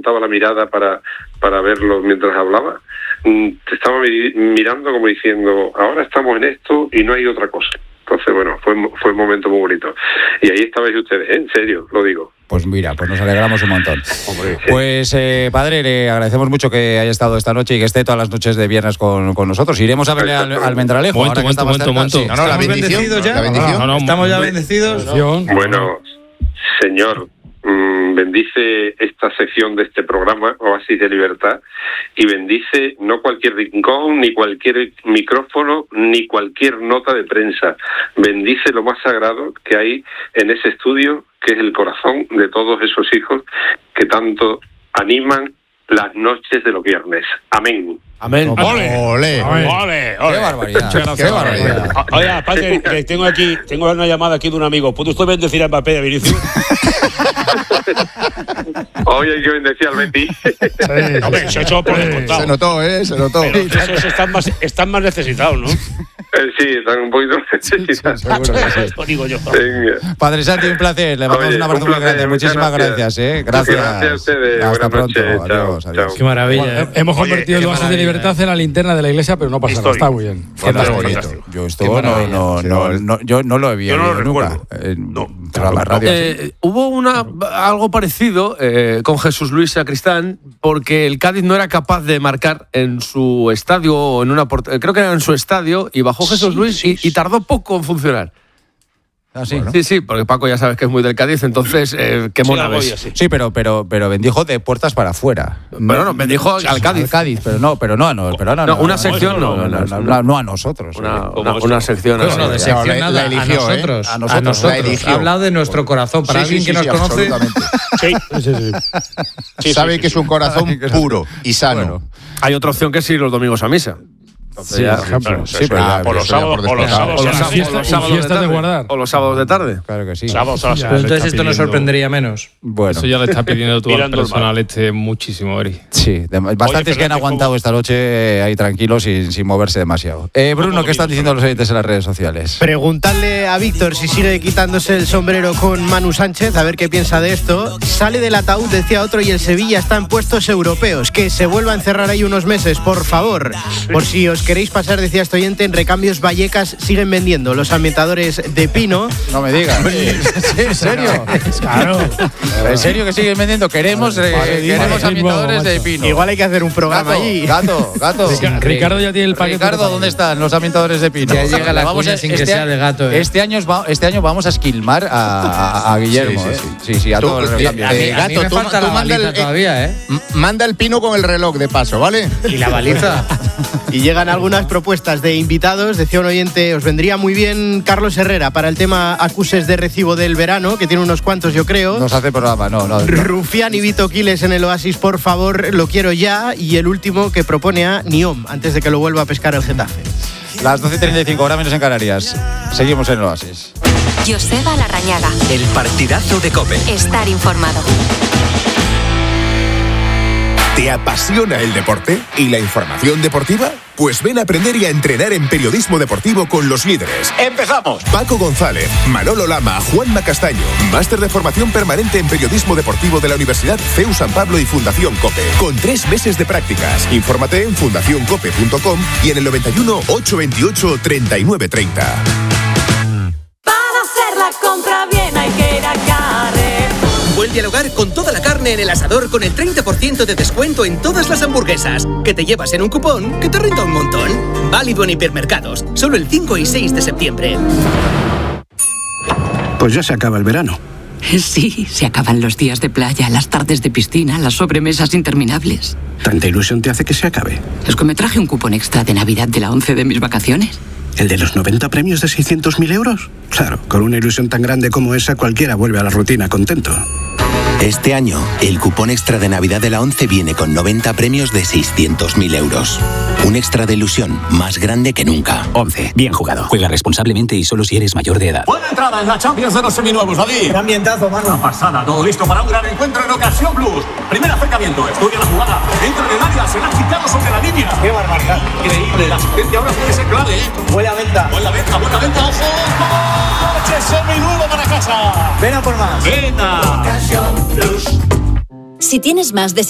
levantaba la mirada para verlo mientras hablaba, te estaba mirando como diciendo, ahora estamos en esto y no hay otra cosa. Entonces, bueno, fue un momento muy bonito. Y ahí estabais ustedes, en serio, lo digo. Pues mira, pues nos alegramos un montón. Hombre. Pues, padre, le agradecemos mucho que haya estado esta noche y que esté todas las noches de viernes con nosotros. Iremos a verle al Almendralejo. Momento. Sí. No, la bendición ya. ¿La bendición? No, ¿estamos ya bendecidos? Bueno, señor, bendice esta sección de este programa, Oasis de Libertad, y bendice no cualquier rincón, ni cualquier micrófono, ni cualquier nota de prensa. Bendice lo más sagrado que hay en ese estudio, que es el corazón de todos esos hijos que tanto animan las noches de los viernes. Amén. Amén. ¡Ole! ¡Qué barbaridad! ¡Qué barbaridad! Oye, aparte, tengo una llamada aquí de un amigo. ¿Puede usted bendecir a Mbappé, a Vinicius? Hoy hay que bendecir al Betis. Hombre, eso por descontado. Se notó. Pero esos están más necesitados, ¿no? Sí, están un poquito necesitados. Esto digo yo. Venga. Padre Santi, un placer. Le mandamos un abrazo muy grande. Muchísimas gracias. Gracias. Gracias a ustedes. Hasta Buenas pronto. noches. Adiós. Qué maravilla. Hemos convertido el Oasis de Libertad en la linterna de la iglesia, pero no pasa nada. Está muy bien. Fantástico. Yo esto yo no lo he visto nunca. Pero la radio Hubo algo parecido con Jesús Luis Sacristán, porque el Cádiz no era capaz de marcar en su estadio o creo que era en su estadio, y bajó Jesús Luis y tardó poco en funcionar. ¿Ah, sí? Bueno. Sí, porque Paco ya sabes que es muy del Cádiz, entonces qué mona ves. Sí, pero bendijo de puertas para afuera. Pero no, bendijo al Cádiz. Al Cádiz, pero no, una sección no a nosotros. Una sección. No, de sección nada, la eligió, a nosotros. La eligió. Ha hablado de nuestro corazón. Para alguien que nos conoce. Sí. Sabe que es un corazón puro y sano. Bueno. Hay otra opción que es ir los domingos a misa. Sí, por los sábados. Fiestas de guardar. O los sábados de tarde. Claro que sí. Pero entonces esto nos sorprendería menos. Bueno. Eso ya le está pidiendo tú al personal muchísimo, Eri. Sí, bastantes que han aguantado esta noche ahí tranquilos y sin moverse demasiado. Bruno, ¿qué están diciendo los oyentes en las redes sociales? Preguntarle a Víctor si sigue quitándose el sombrero con Manu Sánchez, a ver qué piensa de esto. Sale del ataúd, decía otro, y el Sevilla está en puestos europeos. Que se vuelva a encerrar ahí unos meses, por favor. Por si os queréis pasar, decía este oyente, en Recambios Vallecas siguen vendiendo los ambientadores de pino. No me digas. ¿En serio? Claro. ¿En serio que siguen vendiendo? Queremos ambientadores de pino. Igual hay que hacer un programa allí. Gato. Ricardo ya tiene el paquete. Ricardo, ¿dónde están los ambientadores de pino? Ya llega la cuña sin que sea de gato. Este año vamos a esquilmar a Guillermo. Sí, a todos los recambios. A mí me falta la baliza todavía, Manda el pino con el reloj de paso, ¿vale? Y la baliza. Y llegan algunas propuestas de invitados. Decía un oyente, os vendría muy bien Carlos Herrera para el tema acuses de recibo del verano, que tiene unos cuantos, yo creo. Nos hace programa, no. Rufián y Vito Quiles en el Oasis, por favor, lo quiero ya. Y el último que propone a Niom, antes de que lo vuelva a pescar el Getafe. Las 12:35, ahora menos en Canarias. Seguimos en el Oasis. Joseba Larrañaga. El partidazo de COPE. Estar informado. ¿Te apasiona el deporte y la información deportiva? Pues ven a aprender y a entrenar en periodismo deportivo con los líderes. ¡Empezamos! Paco González, Manolo Lama, Juanma Castaño. Máster de formación permanente en periodismo deportivo de la Universidad CEU San Pablo y Fundación COPE. Con 3 meses de prácticas. Infórmate en fundacioncope.com y en el 91 828 3930. Para hacer la compra bien hay que ir a Carrer. Vuelve al hogar con toda la carne en el asador con el 30% de descuento en todas las hamburguesas. Que te llevas en un cupón que te renta un montón. Válido en hipermercados. Solo el 5 y 6 de septiembre. Pues ya se acaba el verano. Sí, se acaban los días de playa, las tardes de piscina, las sobremesas interminables. ¿Tanta ilusión te hace que se acabe? Es que me traje un cupón extra de Navidad de la 11 de mis vacaciones. ¿El de los 90 premios de 600.000 euros? Claro, con una ilusión tan grande como esa, cualquiera vuelve a la rutina contento. Este año, el cupón extra de Navidad de la 11 viene con 90 premios de 600.000 euros. Un extra de ilusión más grande que nunca. 11. Bien jugado. Juega responsablemente y solo si eres mayor de edad. Buena entrada en la Champions de los seminuevos, David. Qué ambientazo, mano. Una pasada, todo listo para un gran encuentro en Ocasión Plus. Primer acercamiento, estudia la jugada. Entra en el área, se la ha quitado sobre la línea. Qué barbaridad. Increíble, la asistencia ahora puede ser clave, Buena venta. Buena venta, ojo. ¡Coche seminuevo para casa! Ven a por más. ¡Venta! Si tienes más de